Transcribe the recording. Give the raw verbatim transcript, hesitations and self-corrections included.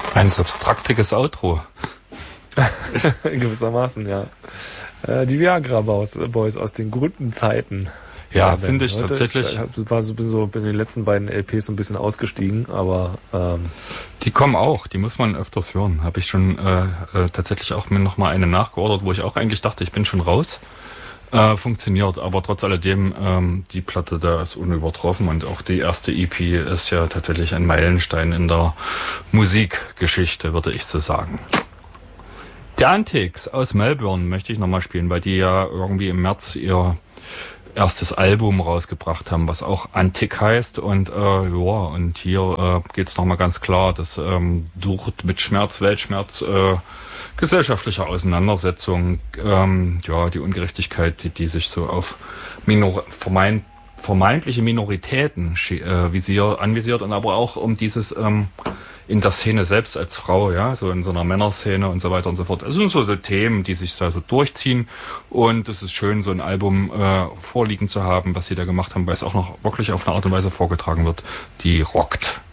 Ein substraktiges Outro. Gewissermaßen, ja. Äh, die Viagra Boys, Boys aus den guten Zeiten. Ja, finde ich Heute, tatsächlich. Ich war so ein bisschen so in den letzten beiden L Ps so ein bisschen ausgestiegen, aber ähm, die kommen auch, die muss man öfters hören. Habe ich schon äh, äh, tatsächlich auch mir nochmal eine nachgeordert, wo ich auch eigentlich dachte, ich bin schon raus. Äh, funktioniert, aber trotz alledem, ähm, die Platte da ist unübertroffen und auch die erste E P ist ja tatsächlich ein Meilenstein in der Musikgeschichte, würde ich so sagen. Die Antics aus Melbourne möchte ich nochmal spielen, weil die ja irgendwie im März ihr erstes Album rausgebracht haben, was auch Antic heißt und äh, ja, und hier äh, geht's nochmal ganz klar, dass ähm, durch mit Schmerz, Weltschmerz, äh, gesellschaftliche Auseinandersetzungen, ähm, ja, die Ungerechtigkeit, die, die sich so auf Minor vermeint, vermeintliche Minoritäten äh, visier, anvisiert und aber auch um dieses ähm, in der Szene selbst als Frau, ja, so in so einer Männerszene und so weiter und so fort. Das sind so, so Themen, die sich da so durchziehen und es ist schön, so ein Album äh, vorliegen zu haben, was sie da gemacht haben, weil es auch noch wirklich auf eine Art und Weise vorgetragen wird, die rockt.